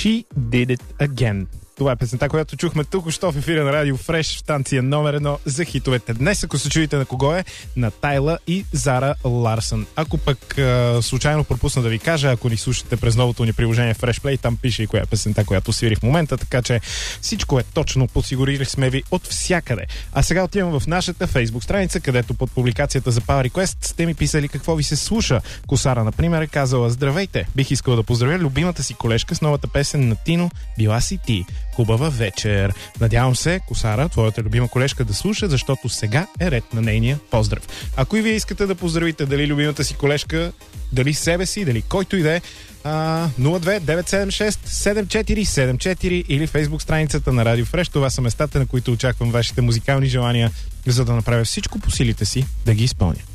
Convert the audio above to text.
She Did It Again. Това е песента, която чухме тук-що в ефира на Радио Фреш, станция номер 1 за хитовете. Днес, ако се чуете на кого е, на Тайла и Зара Ларсън. Ако пък случайно пропусна да ви кажа, ако ни слушате през новото ни приложение Fresh Play, там пише и коя е песента, която свири в момента, така че всичко е точно, подсигурили сме ви от всякъде. А сега отивам в нашата Facebook страница, където под публикацията за Power Request сте ми писали какво ви се слуша. Косара, например, е казала: здравейте, бих искала да поздравя любимата си колежка с новата песен на Тино "Била си ти". Хубава вечер. Надявам се, Косара, твоята любима колежка, да слуша, защото сега е ред на нейния поздрав. Ако и вие искате да поздравите дали любимата си колежка, дали себе си, дали който и да е, 02-976-7474 или фейсбук страницата на Радио Фреш. Това са местата, на които очаквам вашите музикални желания, за да направя всичко по силите си да ги изпълня.